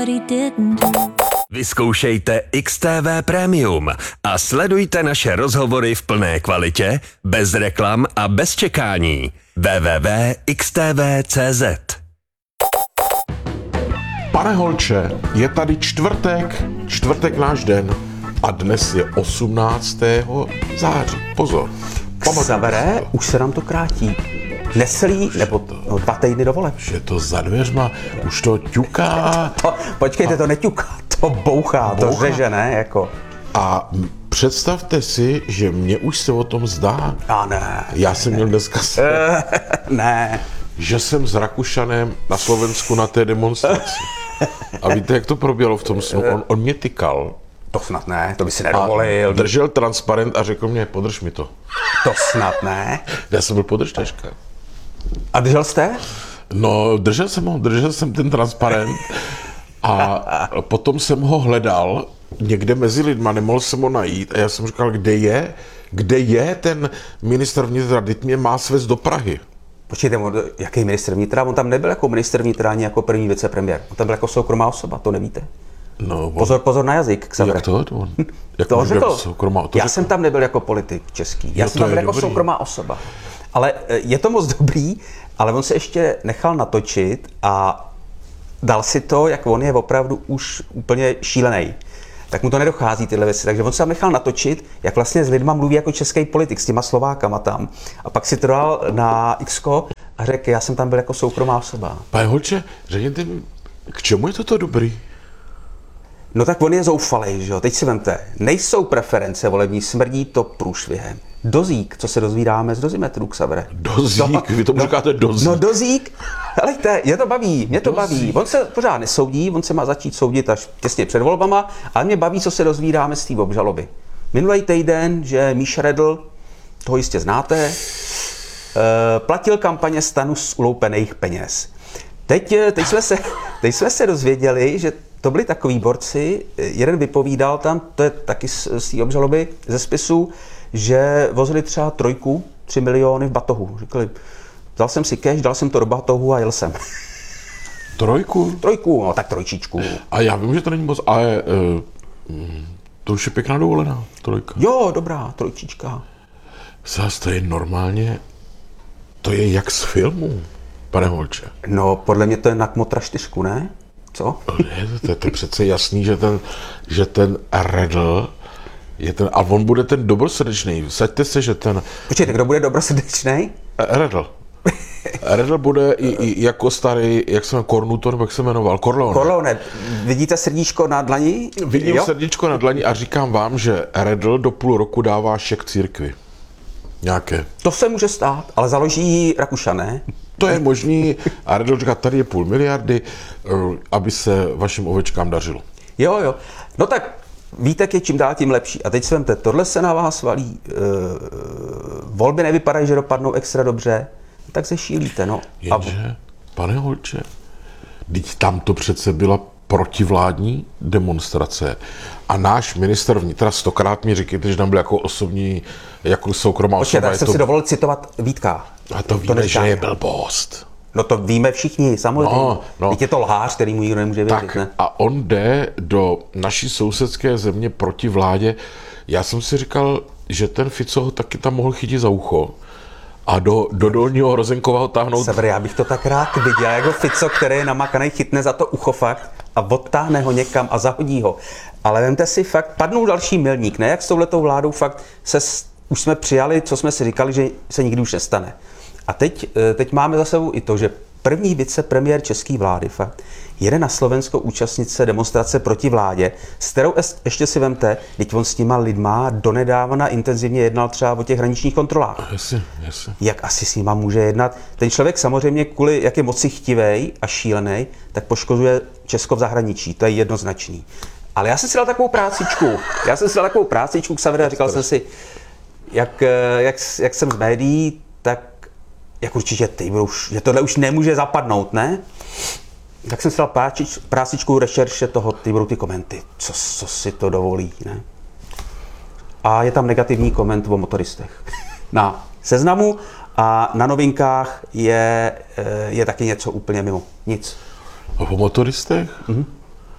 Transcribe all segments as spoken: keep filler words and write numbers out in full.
what he didn't do. Vyzkoušejte X T V Premium a sledujte naše rozhovory v plné kvalitě, bez reklam a bez čekání. w w w tečka x t v tečka c z. Pane Holče, je tady čtvrtek, čtvrtek náš den a dnes je osmnáctého září. Pozor. Xavere, už se nám to krátí. Necelý, nebo no, dva týdny do voleb. Je to za dveřma, už to ťuká. To, počkejte, a... to neťuká, to bouchá, bouchá, to řeže, ne? Jako. A představte si, že mě už se o tom zdá. A ne. Já jsem měl dneska se... Ne. Že jsem s Rakušanem na Slovensku na té demonstraci. A víte, jak to proběhlo v tom snu? On, on mě tykal. To snad ne, to by si nedovolil. A držel transparent a řekl mě, podrž mi to. To snad ne. Já jsem byl podržtaška. A držel jste? No, držel jsem ho, držel jsem ten transparent a potom jsem ho hledal někde mezi lidma, nemohl jsem ho najít a já jsem říkal, kde je, kde je ten ministr vnitra, teď mě má svést do Prahy. Počkejte, jaký ministr vnitra? On tam nebyl jako ministr vnitra ani jako první vicepremiér. On tam byl jako soukromá osoba, to nevíte? No, on... Pozor, pozor na jazyk, Xavere. Jak to? On... Jak to řekl. Soukromá, to já řekl. jsem tam nebyl jako politik český, já jo, jsem tam byl jako dobrý. soukromá osoba. Ale je to moc dobrý, ale on se ještě nechal natočit a dal si to, jak on je opravdu už úplně šílený. Tak mu to nedochází tyhle věci, takže on se tam nechal natočit, jak vlastně s lidma mluví jako český politik, s těma Slovákama tam. A pak si to dal na Xko a řekl, já jsem tam byl jako soukromá osoba. Pane Holče, řekněte mi, k čemu je toto dobrý? No tak on je zoufalej, že jo, teď si vemte, nejsou preference volební, smrdí to průšvihem. Dozík, co se dozvídáme z dozimetru, Xavere. Dozík? Vy tomu říkáte dozík? No dozík, helejte, mě to baví, mě to dozík. baví. On se pořád nesoudí, on se má začít soudit až těsně před volbama, ale mě baví, co se dozvídáme z té obžaloby. Minulý týden, že Míša Redl, toho jistě znáte, platil kampaně STANu z uloupených peněz. Teď, teď, jsme se, teď jsme se dozvěděli, že to byli takový borci, jeden vypovídal tam, to je taky z, z té obžaloby, ze spisu, že vozili třeba trojku, tři miliony v batohu. Říkali, vzal jsem si cash, dal jsem to do batohu a jel jsem. Trojku? Trojku, no tak trojčičku. A já vím, že to není moc, ale uh, to už je pěkná dovolená, trojka. Jo, dobrá, trojčička. Zas to je normálně, to je jak z filmu, pane Holče. No, podle mě to je na Kmotra čtyřku, ne? Co? Je, to, to, to je přece jasný, že ten, že ten Redl je ten, a on bude ten dobrosrdečný. Vsaďte se, že ten... Počkejte, kdo bude dobrosrdečný? Redl. Redl bude i, i jako starý, jak se jmenuje, Kornutor, jak se jmenoval, Corleone. Corleone. Vidíte srdíčko na dlani? Vidím jo? srdíčko na dlani a říkám vám, že Redl do půl roku dává šek církvi. Nějaké. To se může stát, ale založí Rakušan, ne? To je možný. A Redl říká, tady je půl miliardy, aby se vašim ovečkám dařilo. Jo, jo. No tak víte, je čím dál tím lepší. A teď si vemte, tohle se na vás valí. E, volby nevypadají, že dopadnou extra dobře, tak se šílíte, no. Jenže, a... pane Holče, teď tam to přece byla protivládní demonstrace a náš ministr vnitra stokrát mi říkejte, že tam byl jako osobní, jako soukromá Počkej, osoba. tak jsem to... si dovolil citovat Vítka. A to víme, to že je blbost. No to víme všichni, samozřejmě. No, no. Teď je to lhář, který mu nikdo nemůže věřit, tak, ne? A on jde do naší sousedské země proti vládě. Já jsem si říkal, že ten Fico ho taky tam mohl chytit za ucho a do, do dolního Rozenkova ho táhnout. Sever, já bych to tak rád viděl, jako Fico, který je namakanej, chytne za to ucho fakt a odtáhne ho někam a zahodí ho. Ale vemte si fakt, padnou další milník, ne? Jak s touhletou vládou fakt se, už jsme přijali, co jsme si říkali, že se nikdy už nestane. A teď, teď máme za sebou i to, že první vicepremiér české vlády fakt jede na Slovensko účastnit se demonstrace proti vládě, s kterou ještě si vemte, teď on s těma lidma donedávna intenzivně jednal třeba o těch hraničních kontrolách. Jasně, jasně. Jak asi s nima může jednat? Ten člověk samozřejmě kvůli, jak je moci chtivej a šílený, tak poškozuje Česko v zahraničí, to je jednoznačný. Ale já jsem si dal takovou prácičku, já jsem si dal takovou prácičku k Savere a říkal jsem si, jak, jak, jak jsem z médií, tak jak určitě ty, už, že tohle už nemůže zapadnout, ne? Tak jsem si dal prácič, prácičku rešerše toho, ty budou ty komenty, co, co si to dovolí, ne? A je tam negativní koment o motoristech. Na Seznamu a na Novinkách je, je taky něco úplně mimo. Nic. A o motoristech? Mm-hmm.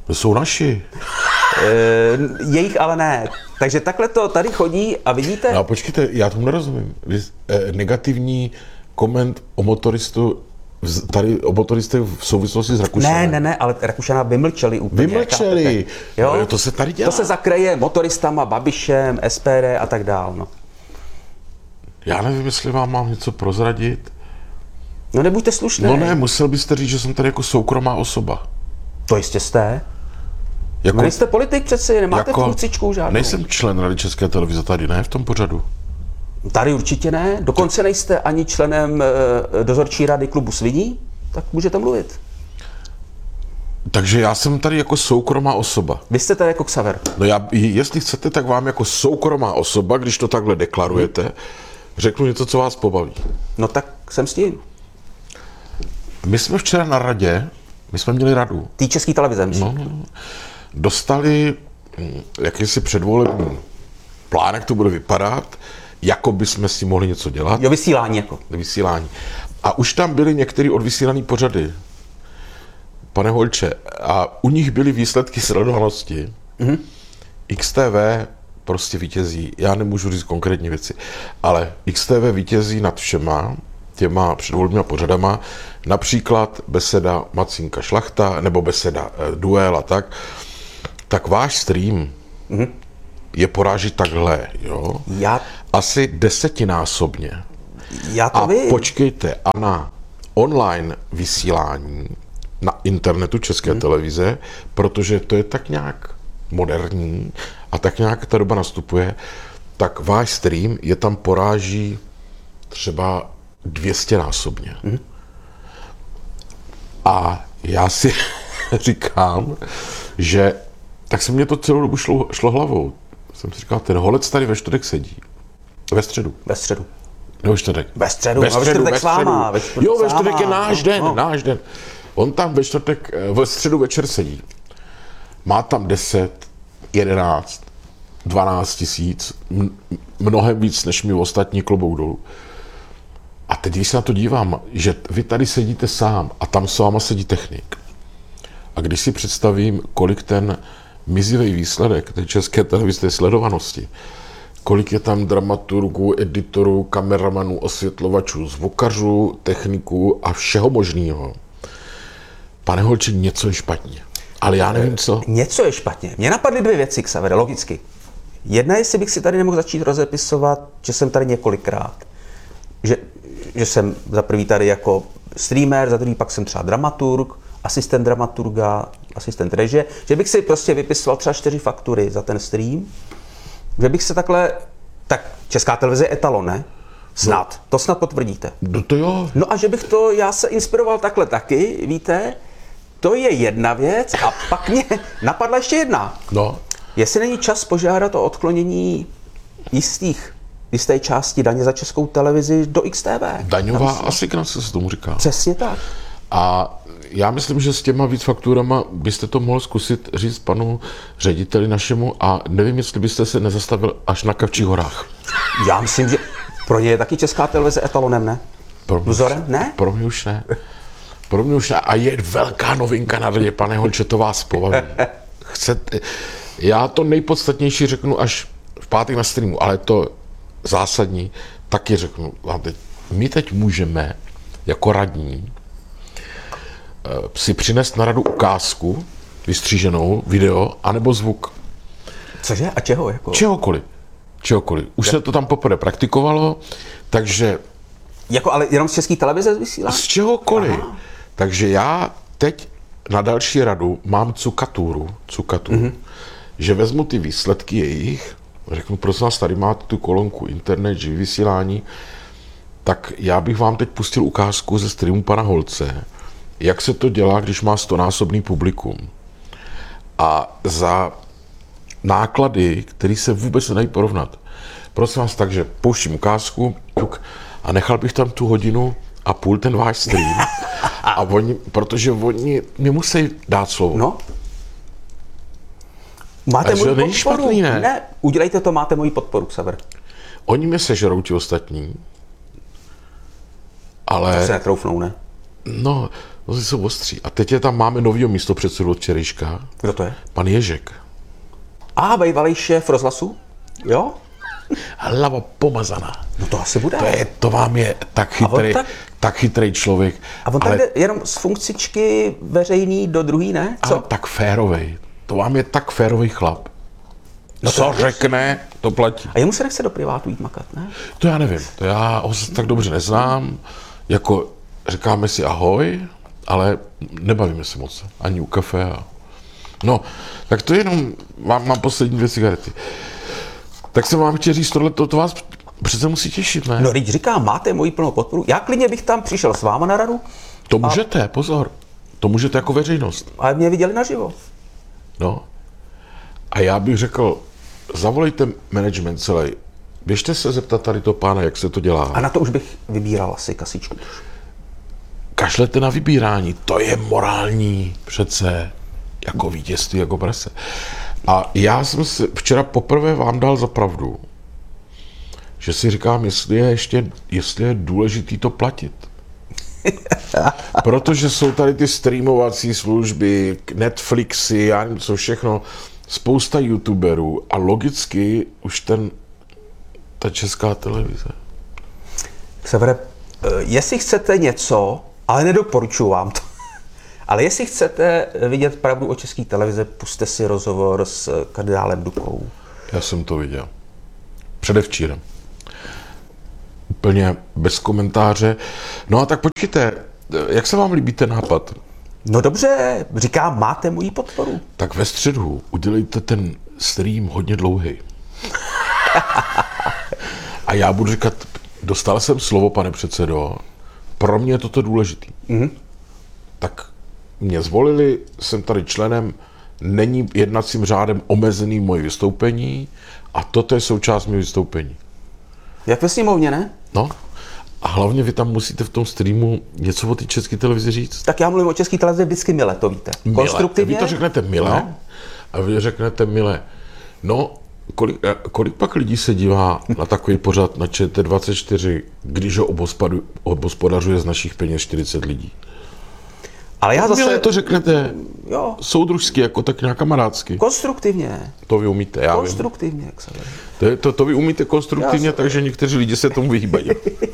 To jsou naši. E, jejich ale ne. Takže takhle to tady chodí a vidíte... No a počkejte, já tomu nerozumím. Vy, eh, negativní koment o motoristu, tady o motoristy v souvislosti s Rakušanem. Ne, ne, ne, ale Rakušana vymlčeli úplně. Vymlčeli. Jo? No, to se tady dělá. To se zakreje motoristama, Babišem, S P D a tak dál. No, Já nevím, jestli vám mám něco prozradit. no nebuďte slušný. No ne, musel byste říct, že jsem tady jako soukromá osoba. To jistě jste. Jako, No nejste politik přeci, nemáte jako, funkcičku žádnou. Nejsem člen Rady České televize tady, ne, v tom pořadu. Tady určitě ne. Dokonce nejste ani členem e, dozorčí rady klubu Sviní, tak můžete mluvit. Takže já jsem tady jako soukromá osoba. Vy jste tady jako Xaver. No já, jestli chcete, tak vám jako soukromá osoba, když to takhle deklarujete, řeknu něco, co vás pobaví. No tak jsem s tím. My jsme včera na radě, my jsme měli radu, Tý Český televize, myslím. no, dostali hm, jakýsi předvolební plán, jak to bude vypadat, jako by jsme s tím mohli něco dělat, Jo, vysílání jako. vysílání. A už tam byly některé odvysílané pořady, pane Holče, a u nich byly výsledky sledovanosti. Mm-hmm. X T V prostě vítězí, já nemůžu říct konkrétní věci, ale X T V vítězí nad všema těma předvolebníma pořadama, například beseda Macínka Šlachta, nebo beseda eh, Duel a tak, tak váš stream mm-hmm. je poráží takhle, jo? Já, Asi desetinásobně. já to A vím. počkejte, a na online vysílání na internetu České hmm. televize, protože to je tak nějak moderní a tak nějak ta doba nastupuje, tak váš stream je tam poráží třeba dvěstěnásobně. Hmm. A já si říkám, že tak se mě to celou dobu šlo, šlo hlavou. Jsem si říkal, ten Holec tady ve čtvrtek sedí. Ve středu. Ve středu. Nebo čtvrtek. Ve středu, Ve no, ve středu, čtvrtek ve s váma, středu. ve čtvrtek Jo, ve s čtvrtek je váma. náš No, den, no. náš den. On tam ve čtvrtek, ve středu večer sedí. Má tam deset, jedenáct, dvanáct tisíc, m- mnohem víc, než mi ostatní klobouk dolů. A teď, když se na to dívám, že vy tady sedíte sám a tam s váma sedí technik. A když si představím, kolik ten mizivý výsledek té České televize té sledovanosti, kolik je tam dramaturgů, editorů, kameramanů, osvětlovačů, zvukařů, techniků a všeho možného. Pane Holček, něco je špatně. Ale já nevím, co. Něco je špatně. Mně napadly dvě věci, Xavere, logicky. Jedna, jestli bych si tady nemohl začít rozepisovat, že jsem tady několikrát. Že, že jsem za prvý tady jako streamer, za druhý pak jsem třeba dramaturg, asistent dramaturga, asistent režie, že bych si prostě vypisoval třeba čtyři faktury za ten stream, že bych se takhle, tak Česká televize je etalon, ne? Snad, no. To snad potvrdíte. No to jo. No a že bych to, já se inspiroval takhle taky, víte, to je jedna věc a pak mě napadla ještě jedna. No. Jestli není čas požádat o odklonění jistých, jisté části daně za Českou televizi do X T V. Daňová asignace se tomu říká. Přesně tak. A já myslím, že s těma víc fakturama byste to mohl zkusit říct panu řediteli našemu a nevím, jestli byste se nezastavil až na Kavčích horách. Já myslím, že pro ně je taky Česká televize etalonem, ne? Pro mě, Vzorem, ne? Pro mě už ne. Pro mě už ne. A je velká novinka na radě, pane Holče, to vás pobaví. Chcete, já to nejpodstatnější řeknu až v pátek na streamu, ale to zásadní taky řeknu. Teď, my teď můžeme jako radní si přinést na radu ukázku, vystříženou, video, anebo zvuk. Cože? A čeho? Jako? Čehokoliv. Čehokoliv. Už se to tam poprvé praktikovalo, takže... Jako, ale jenom z České televize vysílá? Z čehokoliv. Aha. Takže já teď na další radu mám cukaturu, cukaturu, mm-hmm. že vezmu ty výsledky jejich, řeknu, prosím vás, tady máte tu kolonku internet, živý vysílání, tak já bych vám teď pustil ukázku ze streamu pana Holce, jak se to dělá, když má stonásobný publikum. A za náklady, které se vůbec nedají porovnat. Prosím vás, takže pouštím ukázku tuk, a nechal bych tam tu hodinu a půl ten váš stream. A oni, protože oni mě musí dát slovo. No. Máte moji podporu. Špatný, ne? Ne, udělejte to, máte moji podporu, Xaver. Oni mě sežerou ti ostatní, ale... To se netroufnou, ne? No, no jsou ostří. A teď je tam máme novýho místopředsedu od včerejška. Kdo to je? Pan Ježek. A bývalý šéf rozhlasu? Jo? Hlava pomazaná. No to asi bude. To, je, to vám je tak chytrý, tak... tak chytrý člověk. A on ale... tak jde jenom z funkcičky veřejný do druhý, ne? Co? Ale tak férovej. To vám je tak férový chlap. No co řekne, to platí. A jemu se nechce do privátu jít makat, ne? To já nevím. To já ho tak dobře neznám. Jako říkáme si ahoj, ale nebavíme se moc. Ani u kafe. A... No, tak to jenom, mám, mám poslední dvě cigarety. Tak jsem vám chtěl říct, tohle to, to vás přece musí těšit, ne? No, teď říkám, máte moji plnou podporu. Já klidně bych tam přišel s váma na radu. To můžete, a... pozor. To můžete jako veřejnost. Ale mě viděli naživo. No. A já bych řekl, zavolejte management celý. Běžte se zeptat tady toho pána, jak se to dělá. A na to už bych vybíral asi kasičku. Kašlete na vybírání, to je morální přece, jako vítězství, jako prase. A já jsem si včera poprvé vám dal za pravdu, že si říkám, jestli je ještě, jestli je důležitý to platit. Protože jsou tady ty streamovací služby, Netflixy, já nevím co všechno, spousta youtuberů a logicky už ten, ta Česká televize. Severe, jestli chcete něco, ale nedoporučuji vám to, ale jestli chcete vidět pravdu o České televize, pusťte si rozhovor s kardinálem Dukou. Já jsem to viděl. Předevčírem. Úplně bez komentáře. No a tak počkejte, jak se vám líbí ten nápad? No dobře, říkám, máte moji podporu. Tak ve středu udělejte ten stream hodně dlouhý. A já budu říkat, dostal jsem slovo, pane předsedo, pro mě je toto důležitý. Mm-hmm. Tak mě zvolili, jsem tady členem, není jednacím řádem omezený moje vystoupení a toto je součást mého vystoupení. Jak ve sněmovně, ne? No. A hlavně vy tam musíte v tom streamu něco o té České televizi říct. Tak já mluvím o České televizi vždycky mile, to víte. Mile. Konstruktivně. Vy to řeknete mile no. A vy řeknete mile. No, kolik, kolik pak lidí se dívá na takový pořad na Č T dvacet čtyři, když ho obospodařuje z našich peněz čtyřicet lidí? Ale já zase... Mile to řeknete jo. soudružsky, jako tak nějak kamarádsky. Konstruktivně. To vy umíte, já Konstruktivně, vím. jak se to, to, to vy umíte konstruktivně, já takže někteří lidi se tomu vyhýbají.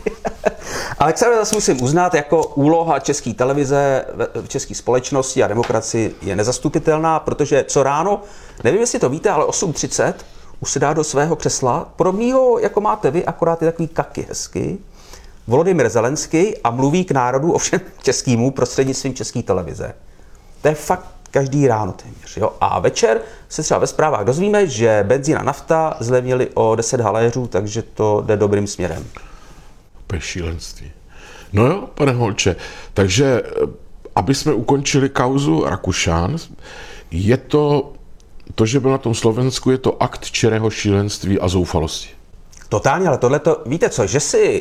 Ale k zase musím uznat, jako úloha České televize v české společnosti a demokracii je nezastupitelná, protože co ráno, nevím, jestli to víte, ale osm třicet usedá do svého křesla, podobného, jako máte vy, akorát je takový kaky hezky, Volodymyr Zelenský a mluví k národu, ovšem českýmu, prostřednictvím České televize. To je fakt každý ráno téměř. Jo? A večer se třeba ve zprávách dozvíme, že benzín a nafta zlevnili o deset haléřů, takže to jde dobrým směrem. To je šílenství. No jo, pane Holče, takže aby jsme ukončili kauzu Rakušan, je to, to, že byl na tom Slovensku, je to akt čirého šílenství a zoufalosti. Totálně, ale tohle to, víte co, že si,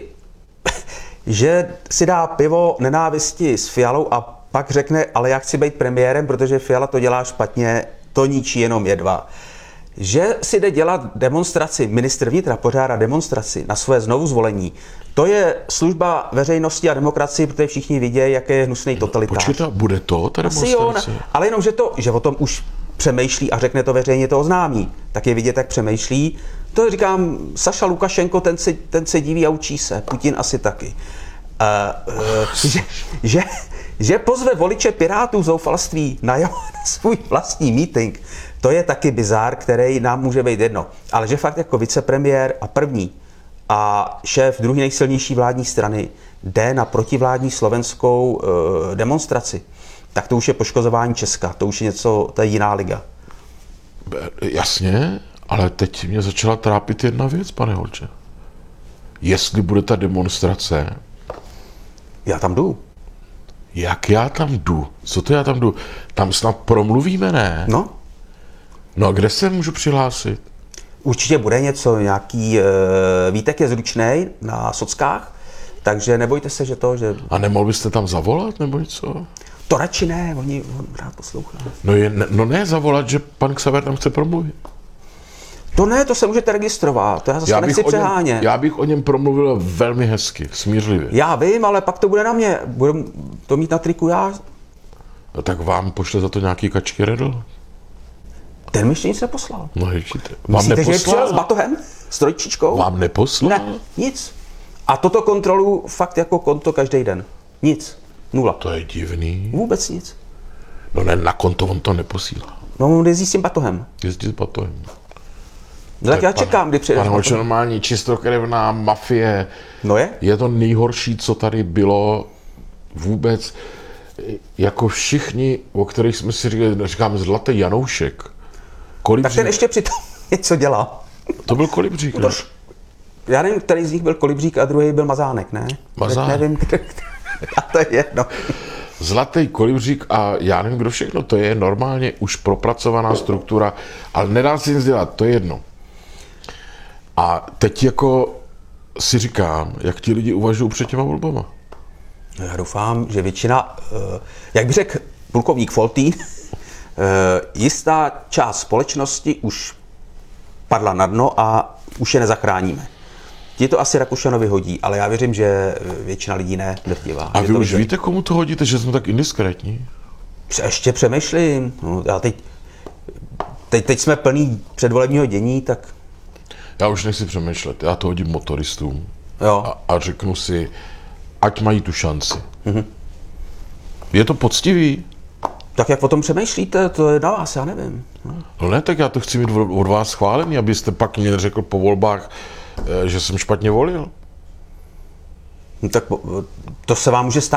že si dá pivo nenávisti s Fialou a pak řekne, ale já chci být premiérem, protože Fiala to dělá špatně, to ničí jenom jedva. Že si jde dělat demonstraci, ministr vnitra pořádá demonstraci na své znovu zvolení, to je služba veřejnosti a demokracii, protože všichni vidějí, jaký je hnusný totalitář. Počkejte, bude to ta demonstrace? Jo, ale jenom, že, to, že o tom už přemýšlí a řekne to veřejně, to oznámí, tak je vidět, jak přemýšlí. To říkám, Saša Lukašenko, ten se, ten se diví a učí se, Putin asi taky. Uh, uh, že, že, že pozve voliče Pirátů zoufalství na, jeho, na svůj vlastní meeting, to je taky bizár, který nám může být jedno. Ale že fakt jako vicepremiér a první a šéf druhé nejsilnější vládní strany jde na protivládní slovenskou uh, demonstraci, tak to už je poškozování Česka, to už je něco, to je jiná liga. Jasně, ale teď mě začala trápit jedna věc, pane Holče. Jestli bude ta demonstrace... Já tam jdu. Jak já tam jdu? Co to já tam jdu? Tam snad promluvíme, ne? No. No a kde se můžu přihlásit? Určitě bude něco, nějaký... Uh, Vítek je zručnej na sockách, takže nebojte se, že to, že... A nemohl byste tam zavolat, nebo něco? To radši ne, oni on rád poslouchá. No, je, no ne zavolat, že pan Xaver tam chce promluvit. To ne, to se můžete registrovat, to já zase Já nechci bych, o něm, přehánět. já bych o něm promluvil velmi hezky, smířlivě. Já vím, ale pak to bude na mě. Budu to mít na triku já. No, tak vám pošle za to nějaký kačky redl? Ten mi ještě nic neposlal. No ježíte. Vám Myslíte, že je přijel s neposlal? batohem? S trojčičkou? Vám neposlal? Ne, nic. A toto kontrolu fakt jako konto každý den. Nic. Nula. To je divný. Vůbec nic. No ne, na konto on to neposílá. No, on jezdí s tím batohem. Jezdí s batohem. No, tak já čekám, kdy přijde. Pane Hoče, normální čistokrevná mafie. No je? Je to nejhorší, co tady bylo vůbec. Jako všichni, o kterých jsme si říkali, říkám Zlatý Janoušek. Kolibřík. Tak ten ještě přitom něco dělá. To byl Kolibřík, ne? Já nevím, který z nich byl Kolibřík a druhý byl Mazánek, ne? Mazánek. Tak nevím, kde, a to je jedno. Zlatý Kolibřík a já nevím, kdo všechno, to je normálně už propracovaná struktura, ale nedá se nic dělat, to je jedno. A teď jako si říkám, jak ti lidi uvažují před těma volbama. No já doufám, že většina, eh, jak by řekl plukovník Foltýn, eh, jistá část společnosti už padla na dno a už je nezachráníme. Ti to asi Rakušanovi hodí, ale já věřím, že většina lidí ne, drtivá. A že vy to už vidějí. víte, komu to hodíte, že jsme tak indiskrétní? Ještě přemýšlím. No, já teď, teď, teď jsme plný předvolebního dění, tak Já už nechci přemýšlet, já to hodím motoristům jo. a, a řeknu si, ať mají tu šanci. Mm-hmm. Je to poctivý? Tak jak o tom přemýšlíte, to je na vás, já nevím. No. No ne, tak já to chci mít od vás schválený, abyste pak mě řekl po volbách, že jsem špatně volil. No, tak to se vám může stát.